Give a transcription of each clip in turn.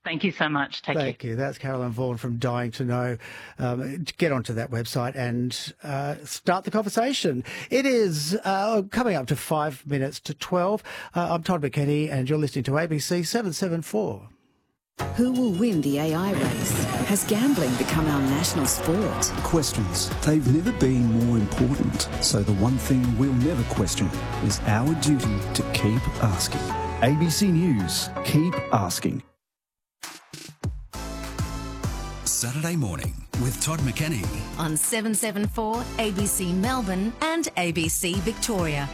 Thank you so much. Take care. Thank you. That's Carolyn Vaughan from Dying to Know. Get onto that website and start the conversation. It is coming up to 5 minutes to 12. I'm Todd McKenney and you're listening to ABC 774. Who will win the AI race? Has gambling become our national sport? Questions. They've never been more important. So the one thing we'll never question is our duty to keep asking. ABC News. Keep asking. Saturday morning with Todd McKenney On 774 ABC Melbourne and ABC Victoria.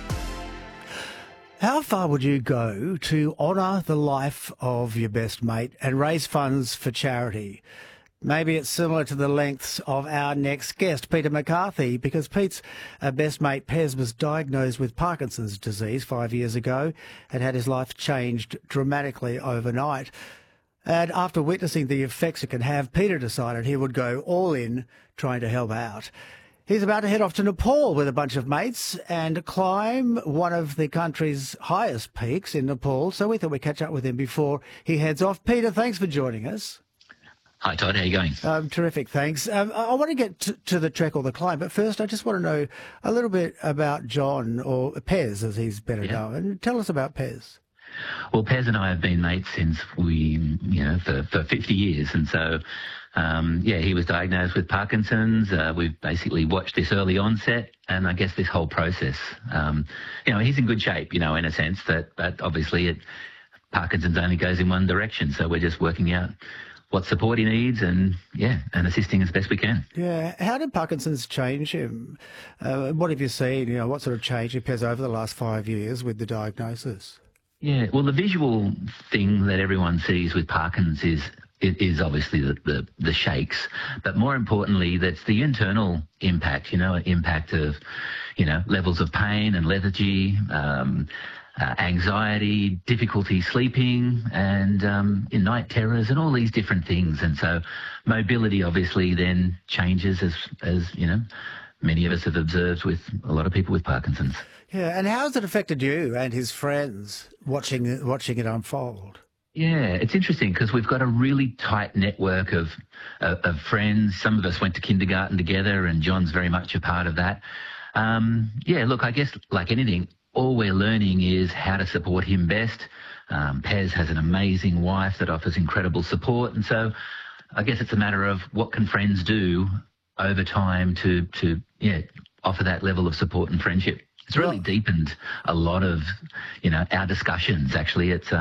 How far would you go to honour the life of your best mate and raise funds for charity? Maybe it's similar to the lengths of our next guest, Peter McCarthy, because Pete's best mate, Pez, was diagnosed with Parkinson's disease 5 years ago and had his life changed dramatically overnight. And after witnessing the effects it can have, Peter decided he would go all in trying to help out. He's about to head off to Nepal with a bunch of mates and climb one of the country's highest peaks in Nepal. So we thought we'd catch up with him before he heads off. Peter, thanks for joining us. Hi, Todd. How are you going? Terrific, thanks. I want to get to the trek or the climb, but first I just want to know a little bit about John, or Pez as he's better known. Tell us about Pez. Well, Pez and I have been mates since for 50 years. And so, he was diagnosed with Parkinson's. We've basically watched this early onset and I guess this whole process. He's in good shape, in a sense but obviously Parkinson's only goes in one direction. So we're just working out what support he needs and assisting as best we can. Yeah. How did Parkinson's change him? What have you seen? What sort of change in Pez over the last 5 years with the diagnosis? Yeah, well, the visual thing that everyone sees with Parkinson's is obviously the shakes, but more importantly, that's the internal impact, impact of, levels of pain and lethargy, anxiety, difficulty sleeping, and night terrors and all these different things. And so mobility obviously then changes as many of us have observed with a lot of people with Parkinson's. Yeah, and how has it affected you and his friends watching it unfold? Yeah, it's interesting because we've got a really tight network of friends. Some of us went to kindergarten together and John's very much a part of that. Look, I guess like anything, all we're learning is how to support him best. Pez has an amazing wife that offers incredible support. And so I guess it's a matter of what can friends do over time to offer that level of support and friendship. It's really deepened a lot of, our discussions. Actually, it's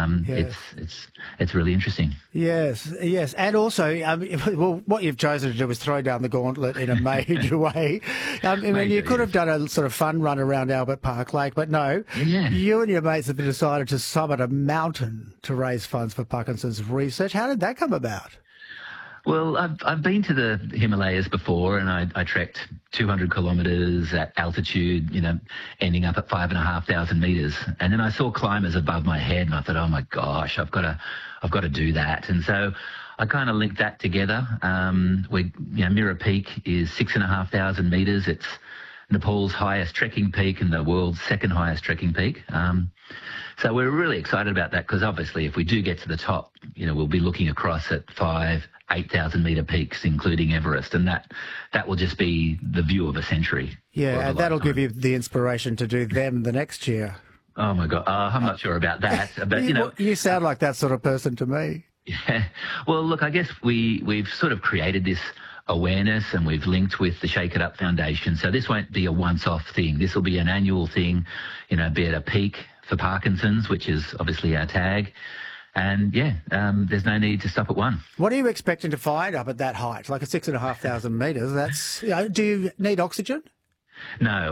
really interesting. Yes, and also, what you've chosen to do is throw down the gauntlet in a major way. You could have done a sort of fun run around Albert Park Lake, but no, you and your mates have decided to summit a mountain to raise funds for Parkinson's research. How did that come about? Well, I've been to the Himalayas before, and I trekked 200 kilometres at altitude, ending up at 5,500 metres. And then I saw climbers above my head, and I thought, oh my gosh, I've got to do that. And so I kind of linked that together. Mirror Peak is 6,500 metres. It's Nepal's highest trekking peak and the world's second highest trekking peak. So we're really excited about that because obviously if we do get to the top, we'll be looking across at 8,000 metre peaks, including Everest, and that will just be the view of a century. Yeah, and that'll give you the inspiration to do them the next year. Oh my God, I'm not sure about that, but you sound like that sort of person to me. Yeah, well, look, I guess we've sort of created this awareness and we've linked with the Shake It Up Foundation. So this won't be a once-off thing. This will be an annual thing, be it a peak for Parkinson's, which is obviously our tag. And there's no need to stop at one. What are you expecting to find up at that height, like 6,500 metres? That's do you need oxygen? No,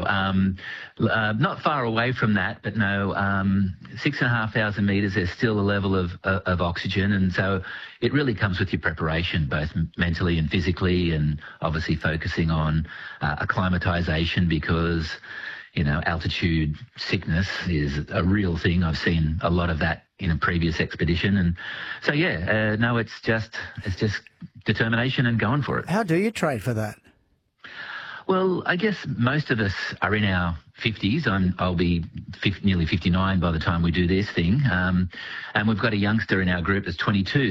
not far away from that, but no, 6,500 metres, there's still a level of oxygen. And so it really comes with your preparation, both mentally and physically, and obviously focusing on acclimatisation because, altitude sickness is a real thing. I've seen a lot of that in a previous expedition. And so, it's just determination and going for it. How do you train for that? Well, I guess most of us are in our 50s. I'll be nearly 59 by the time we do this thing. And we've got a youngster in our group that's 22.